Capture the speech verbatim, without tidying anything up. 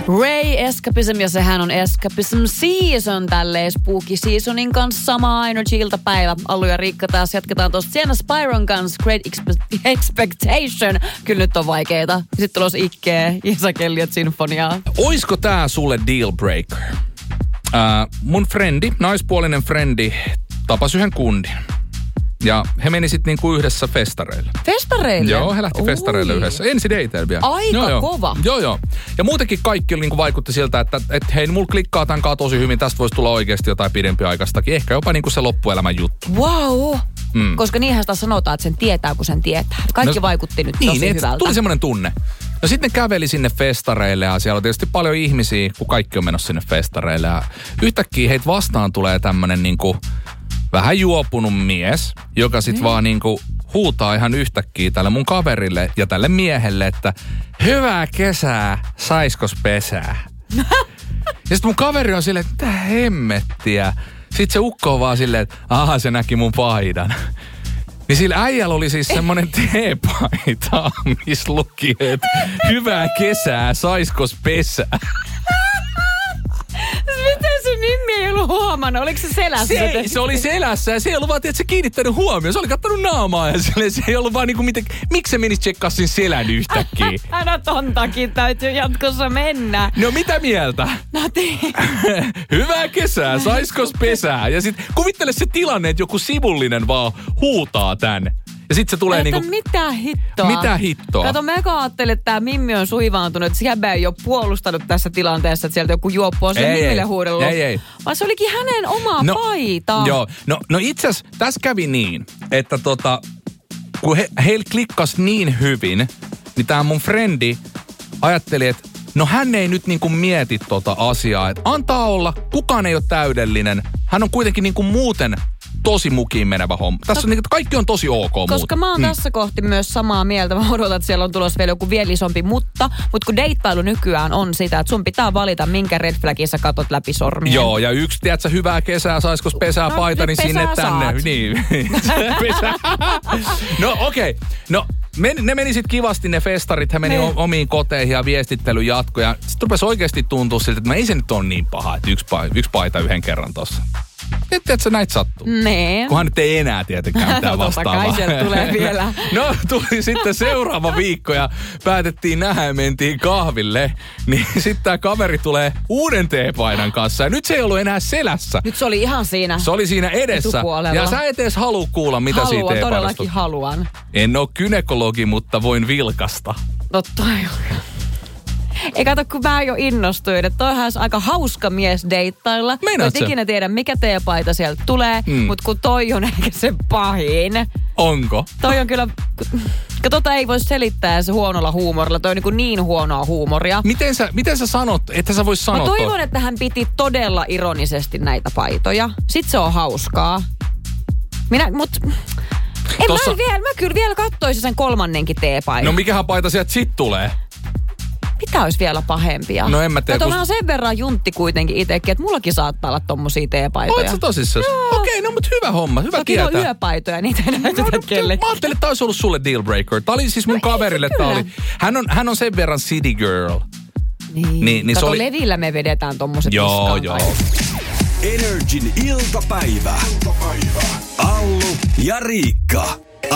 Ray Escapism, ja sehän on Escapism Season tälleen Spooky Seasonin kanssa. Sama Energy-iltapäivä. Allu ja Riikka taas jatketaan tuosta Sienna Spyron kanssa. Great Expe- Expectation. Kyllä nyt on vaikeeta. Sitten tulos Ikkeä, Isa Kelliot Sinfoniaa. Oisko tää sulle deal breaker? Äh, mun frendi, naispuolinen frendi, tapasi yhden kundin. Ja he meni sitten niinku yhdessä festareille. Festareille? Joo, he lähti Ui. festareille yhdessä. Ensi dateilla vielä. Aika joo, joo. kova. Joo, joo. Ja muutenkin kaikki niinku vaikutti siltä, että et hei, mulla klikkaa tämän kanssa tosi hyvin. Tästä voisi tulla oikeasti jotain pidempiaikaistakin. Ehkä jopa niinku se loppuelämän juttu. Wow. Mm. Koska niinhän sitä sanotaan, että sen tietää, kun sen tietää. Kaikki no, vaikutti nyt niin, tosi niin, hyvältä. Tuli semmoinen tunne. No sitten ne käveli sinne festareille ja siellä on tietysti paljon ihmisiä, kun kaikki on menossa sinne festareille. Ja yhtäkkiä heitä vastaan tulee tämmönen niinku vähän juopunut mies, joka sit mm. vaan niinku huutaa ihan yhtäkkiä tälle mun kaverille ja tälle miehelle, että hyvää kesää, saiskos pesää? Ja sit mun kaveri on silleen, että mitä hemmettiä? Sit se ukko on vaan silleen, että aha, se näki mun paidan. Niin sillä äijällä oli siis semmonen teepaita, missä luki, että hyvää kesää, saiskos pesää? Miten se Mimmi ei ollut huomannut? Oliko se selässä? Se, se oli selässä ja se ei ollut vaan, että se kiinnittänyt huomioon. Se oli kattanut naamaa ja se, se ei ollut vaan niinku miten, miksi se menisi tsekkaa sen selän yhtäkkiä? No ton takia täytyy jatkossa mennä. No mitä mieltä? No tii. Hyvää kesää, saiskos pesää? Ja sit kuvittele se tilanne, että joku sivullinen vaan huutaa tän. Ja sit se tulee että niinku... mitä hittoa? Mitä hittoa? Kato, mä eka ajattelin, että tää Mimmi on suivaantunut, että jäbä ei ole puolustanut tässä tilanteessa, että sieltä joku juoppu on sen Mimmille huudellut. Ei, ei. Vaan se olikin hänen oma no, paita. Joo, no, no itse asiassa tässä kävi niin, että tota, kun he, heillä klikkas niin hyvin, niin tää mun frendi ajatteli, että no hän ei nyt niinku mieti tota asiaa, että antaa olla, kukaan ei ole täydellinen. Hän on kuitenkin niinku muuten tosi mukiin menevä homma. Tässä on, niinku, kaikki on tosi ok Koska muuten. mä oon mm. tässä kohti myös samaa mieltä. Mä odotan, että siellä on tulossa vielä joku vielä isompi, mutta, mutta kun deittailu nykyään on sitä, että sun pitää valita, minkä red flagin sä katot läpi sormien. Joo, ja yksi, tiedätkö, hyvää kesää, saiskos pesää no, paita, niin sinne saat. tänne. Niin, pesää. No okei, okay. No men, ne meni sitten kivasti ne festarit, he meni ne. omiin koteihin ja viestittely jatkoi. Ja sitten rupesi oikeasti tuntua siltä, että no ei se nyt ole niin paha, että yksi, yksi paita yhden kerran tossa. Tiedätkö, että se näitä sattuu? Nee. Kunhan nyt ei enää tietenkään mitään vastaavaa. Totta kai sieltä tulee vielä. No tuli sitten seuraava viikko ja päätettiin nähdä ja mentiin kahville. Niin sitten tämä kaveri tulee uuden teepaidan kanssa ja nyt se ei ollut enää selässä. Nyt se oli ihan siinä. Se oli siinä edessä. Ja sä et edes halua kuulla, mitä haluan, siitä teepaidasta. todellakin haluan. En ole gynekologi, mutta voin vilkasta. No toi on. Ei kato, kun mä jo innostuin, että toihan olisi aika hauska mies deittailla. Meinaat sä? Ikinä tiedä, mikä teepaita sieltä tulee, mm. mutta kun toi on ehkä se pahin. Onko? Toi on kyllä, kun tota ei voi selittää se huonolla huumorilla. Toi on niin, niin huonoa huumoria. Miten sä, miten sä sanot, että sä vois sanoa? Mä toivon, että hän piti todella ironisesti näitä paitoja. Sitten se on hauskaa. Minä, mut... En Tossa... mä, vielä, mä kyllä vielä kattoisin sen kolmannenkin teepaidan. No mikähän paita sieltä sit tulee? Mitä olisi vielä pahempia? No en mä tiedä. Kato, kun... mä oon sen verran juntti kuitenkin itsekin, että mullakin saattaa olla tommosia teepaitoja. Oot sä tosissaan? Okei, okay, no mut hyvä homma, hyvä Toki tietää. on yöpaitoja, niitä ei näytetä no, kellekään. Mä ajattelin, että tää olisi ollut sulle deal breaker. Tää oli siis mun no kaverille, tää oli. Hän on, hän on sen verran city girl. Niin, niin, niin kato oli... levillä me vedetään tommoset joo, joo. Energin iltapäivä. iltapäivä. Allu ja Riikka.